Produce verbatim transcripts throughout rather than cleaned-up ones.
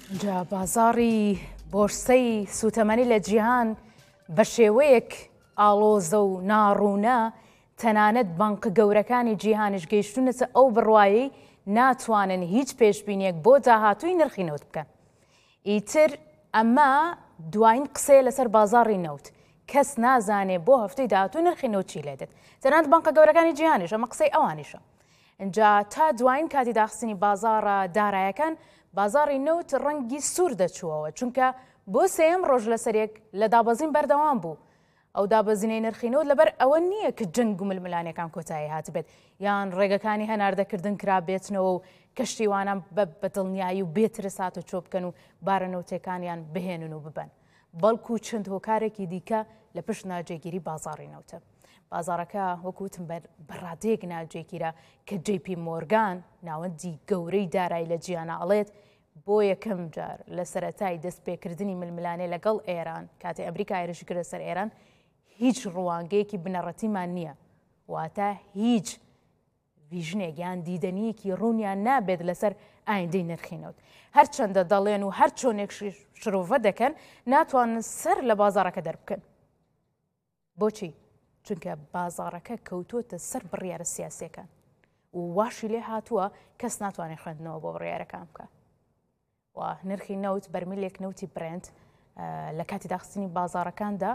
جا بازاڕی بۆرسەی سوتەمەنی لە جیهان بە شێوەیەک ئاڵۆزە و ناڕوونە تەنانەت بانکە گەورەکانی جیهانیش گەیشتونەتە ئەو بڕوایی ناتوانن هیچ پێشبینیەک بۆ داهاتووی نرخی نەوت بکەن. ئیتر ئەمە دوایین قسەیە لەسەر بازاڕی نەوت. کەس نازانێ بۆ هەفتەی داهاتوو نرخی نەوت چی لێدێت. تەنانەت بانکە گەورەکانی جیهانیش ئەمە قسەی ئەوانیشە. اینجا تا دوایین کاتی داخستنی بازاڕە دارایەکان بازاڕی نەوت ڕەنگی سوور دەچووەوە چونکە بۆ سێم ڕۆژ لەسەرێک لە دابەزین بەردەوام بوو. ئەو دابەزینەی نرخی نەوت لەبەر ئەوە نییە کە جنگ و ململانەکان کۆتایی هاتبێت یان ڕێگەکانی هەناردەکردن کرا بێتنەوە و کەشتیوانان بە بەدڵنیایی و بێترسات و چۆ بکەن و بارە نەوتەکانیان بهێنن و ببەن. بەڵکو چەند هۆکارێکی دیکە لە پشت ناجێگیری بازاڕی نەوتە. بازارەکە وەکوتم بەڕادەیەک ناجێگیرە کە جی پی مۆرگان ناوەندی گەورەی دارایی لە جیانە ئەڵێت بۆ یەکەم جار لە سەرەتای دەستپێکردنی ململانێ لەگەڵ ئێران کاتێ ئەمریکا هێرشی کردە سەر ئێران هیچ ڕوانگەیەکی بنەڕەتیمان نییە واتە هیچ ڤیژنێک یان دیدەنیەکی ڕوونیان نابێت لەسەر ئایندەی نرخی نەوت. هەرچەندە دەڵێن و هەر چۆنێک شرۆڤە دەکەن ناتوانن سەر لە بازارەکە دەربکەن. بۆچی؟ چونکە بازارەکە کەوتۆتە سەر بڕیارە سیاسیەکان و واشی لێ هاتووە کەس ناتوانێت خوێندنەوە بۆ بڕیارەکان بکە. و نرخی نەوت بەرمیلێک نەوتی برند لە کاتی داخستنی بازارەکاندا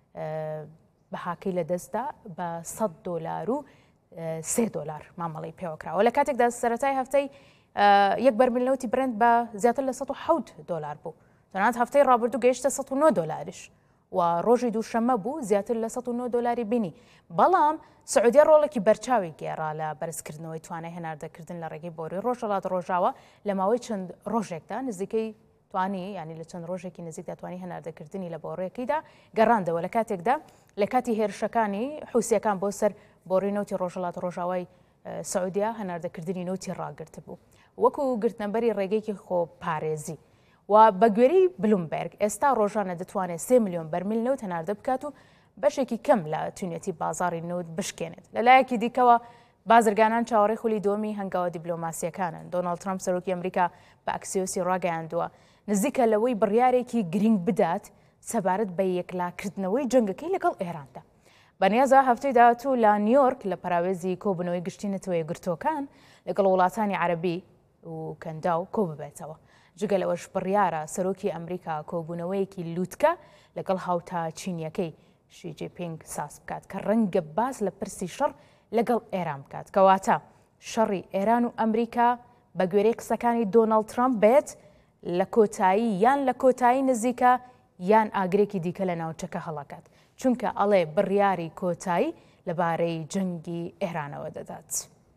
بەهاکەی لە دەستدا بە سەد دۆلار و سێ دۆلار مامەڵی پێوەکراوە. لە کاتێکدا سەرەتای هەفتەی یەک بەرمیل نەوتی برند بە زیاتر لە سەد و حەوت دۆلار بوو. تەنانەت هەفتەی ڕابردوو گەیشتە سەد و نۆ دۆلاریش. و ڕۆژی دووشەمە بوو زیاتر لە سەد و نۆ دۆلاری بینی. بەڵام سعودیا ڕۆڵێکی بەرچاوی گێڕا لە بەرزکردنەوەی توانای هەناردەکردن لە ڕێگەی بۆری ڕۆژهەڵات ڕۆژاوە لە ماوەی چەند ڕۆژێکدا نزیکەی توانی ینی لە چەند ڕۆژێکی نزیکدا توانی هەناردەکردنی لە بۆڕێکیدا گەڕاندەوە لە کاتێکدا لە کاتی هێرشەکانی حوسیەکان بۆ سەر بۆڕی نەوتی ڕۆژهەڵات ڕۆژاوای سعودیا هەناردەکردنی نەوتی ڕاگرت بوو وەکو گرتنەبەری ڕێگەیەکی خۆپارێزی. و بە گوێرەی بلومبەرگ ئێستا ڕۆژانە دەتوانێت سێ ملیۆن بەرمیل نەوت هەناردە بکات و بەشێکی کەم لە توێنێتی بازاڕی نەوت بشکێنێت. لەلایەکی دیکەوە بازرگانان چاوەڕێی خولی دۆمی هەنگاوە دیبلۆماسیەکانن. دۆناڵد ترامپ سەرۆکی ئەمریکا بە ئەکسیۆسی ڕاگەیاندووە نزیکە لەوەی بڕیارێکی گرنگ بدات سەبارەت بە یەکلاکردنەوەی جەنگەکەی لەگەڵ ئێراندا. بەنیازە هەفتەی داهاتوو لە نیویۆرک لە پەراوێزی کۆبنەوەی گشتینەتەوەی گرتوەکان لەگەڵ وڵاتانی عەرەبی و کەندا و کۆ ببێتەوە. جگە لەوەش بڕیارە سەرۆکی ئەمریکا کۆبوونەوەیەکی لووتکە لەگەڵ هاوتا چینیەکەی شی جینپینگ ساس بکات کە ڕەنگە باس لە پرسی شەڕ لەگەڵ ئێران بکات کەواتە شەڕی ئێران و ئەمریکا بە گوێرەی قسەکانی دۆناڵد ترامپ بێت لە کۆتایی یان لە کۆتایی نزیکە یان ئاگرێکی دیکە لە ناوچەکە هەڵەکات چونکە ئەڵێ بڕیاری کۆتایی لەبارەی جەنگی ئێرانەوە دەدات.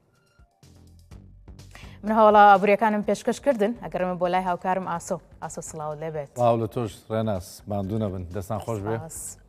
من هەوڵا ئابوووریەکانم پێشکەشکردن ئەگەرمە بۆ لای هاوکارم ئاسۆ ئاسۆ سڵاو لێبێت. باو لە تۆش ڕێناس ماندوو نەبن دەستان خۆش بێ.